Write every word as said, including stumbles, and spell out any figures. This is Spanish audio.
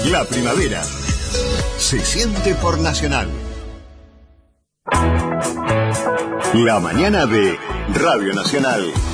La primavera se siente por Nacional. La mañana de Radio Nacional.